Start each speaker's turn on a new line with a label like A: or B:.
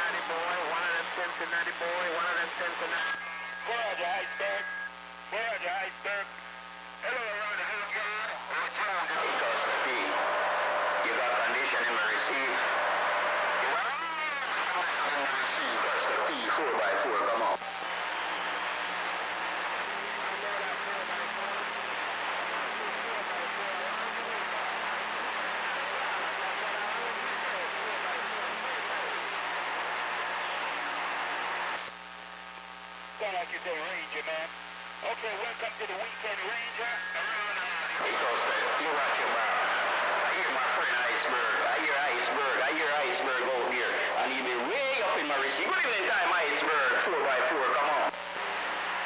A: Cincinnati boy, one of them Cincinnati boy, one of them Cincinnati.
B: Roger, iceberg. Roger, iceberg. Hello, Roger, hello, God. Return to
C: Because P, you got condition in my receive. You got condition in my receive. Because the P 4x4 come up.
B: Sound like you say ranger, man. Okay, welcome to the weekend.